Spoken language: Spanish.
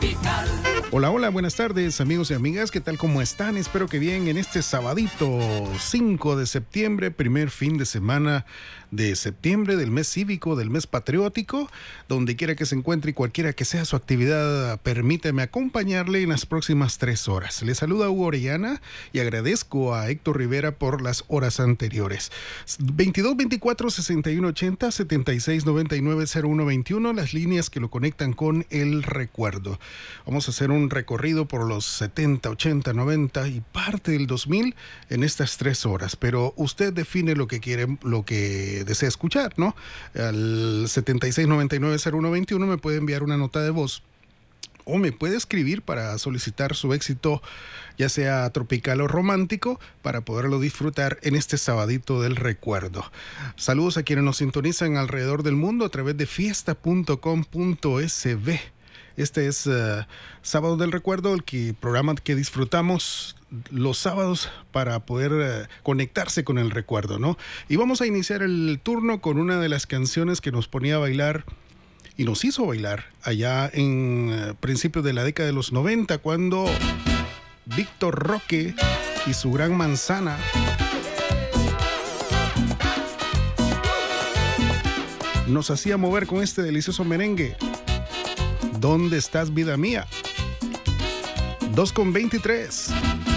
tropical. Hola, hola, buenas tardes amigos y amigas, ¿qué tal? ¿Cómo están? Espero que bien en este sabadito 5 de septiembre, primer fin de semana de septiembre, del mes cívico, del mes patriótico. Donde quiera que se encuentre y cualquiera que sea su actividad, permíteme acompañarle en las próximas 3 horas. Le saluda Hugo Orellana y agradezco a Héctor Rivera por las horas anteriores. 22 24 61 80 76 99 01 21, las líneas que lo conectan con el recuerdo. Vamos a hacer un recorrido por los 70, 80, 90 y parte del 2000 en estas 3 horas, pero usted define lo que quiere, lo que desea escuchar, ¿no? Al 76 99 01 21 me puede enviar una nota de voz o me puede escribir para solicitar su éxito, ya sea tropical o romántico, para poderlo disfrutar en este sabadito del recuerdo. Saludos a quienes nos sintonizan alrededor del mundo a través de fiesta.com.sb. Este es Sábado del Recuerdo, el programa que disfrutamos los sábados para poder conectarse con el recuerdo, ¿no? Y vamos a iniciar el turno con una de las canciones que nos ponía a bailar y nos hizo bailar allá en principios de la década de los 90, cuando Víctor Roque y su Gran Manzana nos hacía mover con este delicioso merengue. ¿Dónde estás, vida mía? 2:23.